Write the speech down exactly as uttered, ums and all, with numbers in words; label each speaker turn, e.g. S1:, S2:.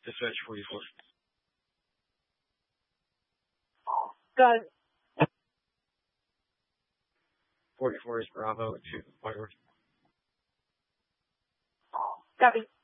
S1: Dispatch forty-four.
S2: Got it.
S1: forty-four is Bravo to Whiteworth.
S2: Copy.